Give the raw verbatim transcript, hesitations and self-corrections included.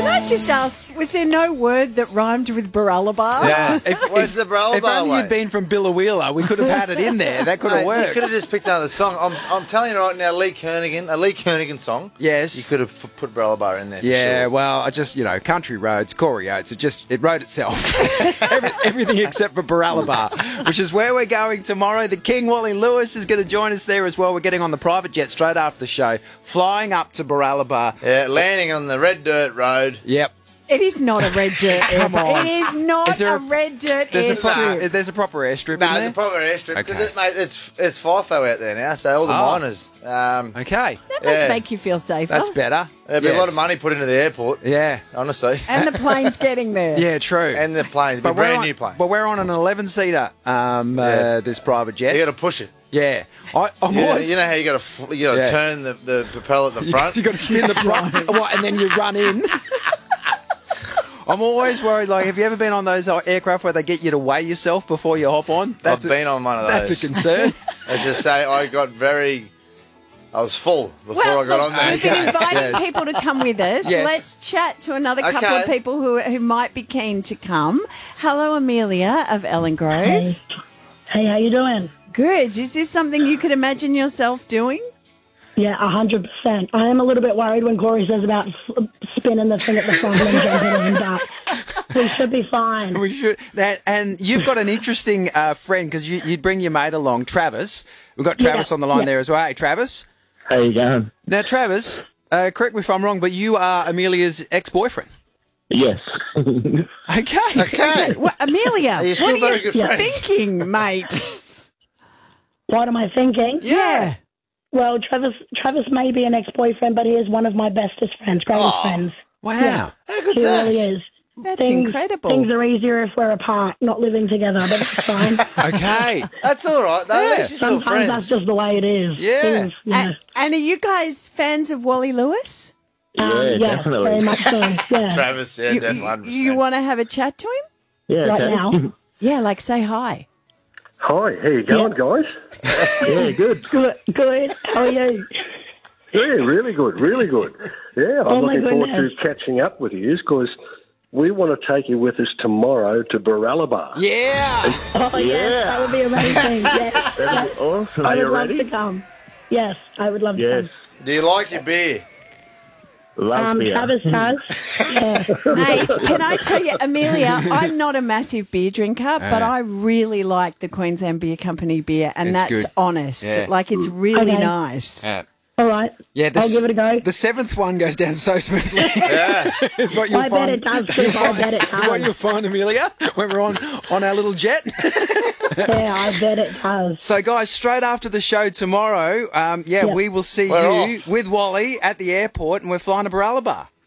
Can I just ask, was there no word that rhymed with Baralabar? Yeah. If, Where's the if Baralabar only way? you'd been from Billawheeler, we could have had it in there. That could have Mate, worked. You could have just picked another song. I'm, I'm telling you right now, Lee Kernaghan, a Lee Kernaghan song. Yes. You could have f- put Baralabar in there. For Yeah, sure. well, I just, you know, country roads, Corey Oates, it just, it wrote itself. Every, everything except for Baralabar, which is where we're going tomorrow. The King, Wally Lewis, is going to join us there as well. We're getting on the private jet straight after the show, flying up to Baralabar. Yeah, landing on the red dirt road. Yep. It is not a red dirt Come airport. on. It is not Is there a a- red dirt There's a, proper, airstrip. there's a proper airstrip No, in it's there? a proper airstrip because Okay. it, mate, it's it's FIFO out there now, so all the Oh. miners. Um, Okay. That must Yeah. make you feel safer. That's better. There'll be a Yes. lot of money put into the airport, Yeah. honestly, And the plane's getting there. Yeah, true. and the planes. It'll be a we're brand on, new plane. But we're on an eleven-seater, um, Yeah. uh, this private jet. You got to push it. Yeah. I, I'm You know, always... you know how you got to you got to Yeah. turn the, the propeller at the front. You got to spin the front, what, and then you run in. I'm always worried. Like, have you ever been on those aircraft where they get you to weigh yourself before you hop on? I've a- been on one of those. That's a concern. Let's just say I got very. I was full before Well, I got look, on there. we've been Okay. inviting Yes. people to come with us. Yes. Let's chat to another couple Okay. of people who who might be keen to come. Hello, Amelia of Ellen Grove. Hey. Hey, how you doing? Good. Is this something you could imagine yourself doing? Yeah, a hundred percent. I am a little bit worried when Corey says about f- spinning the thing at the front and then jumping in, but we should be fine. We should. That, and you've got an interesting uh, friend because you, you'd bring your mate along, Travis. We've got Travis Yeah, on the line yeah. there as well. Hey, Travis. How you going? Now, Travis, uh, correct me if I'm wrong, but you are Amelia's ex-boyfriend. Yes. Okay. Okay. Well, Amelia, Are you still what are very you good friends? thinking, mate? What am I thinking? Yeah. Well, Travis Travis may be an ex-boyfriend, but he is one of my bestest friends, greatest Aw. friends. Wow. How good's He that? really is. That's Things- incredible. Things are easier if we're apart, not living together, but it's fine. Okay. That's all right. Though. Yeah. At least you're still Sometimes that's friends. just the way it is. Yeah. Things, you know. and, and are you guys fans of Wally Lewis? Yeah, Um, yeah, definitely. very much so. Yeah. Travis, yeah, You, definitely. you, one hundred you percent. want to have a chat to him? Yeah, Right okay. now. Yeah, like say hi. Hi, how you going, guys? Yeah, good. Good. Good. How are you? Yeah, really good, really good. Yeah, I'm Oh, my looking forward goodness. to catching up with you because we want to take you with us tomorrow to Baralabar. Yeah. Oh, yes, that would be amazing. Yes. That'd be awesome. I Are would you love ready? to come. Yes, I would love Yes. to Do you like your beer? Love come. Um, beer. Travis does. Yeah. Mate, can I tell you, Amelia, I'm not a massive beer drinker, but Uh. I really like the Queensland Beer Company beer, and It's that's good. honest. Yeah. Like, it's really Okay. nice. Yeah. All right. Yeah, the I'll s- give it a go. The seventh one goes down so smoothly. Yeah. It's what you'll I bet find. it does, Chris. I bet it What does. you'll find, Amelia, when we're on, on our little jet. Yeah, I bet it does. So, guys, straight after the show tomorrow, um, yeah, Yeah. we will see We're you off. with Wally at the airport, and we're flying to Baralabar.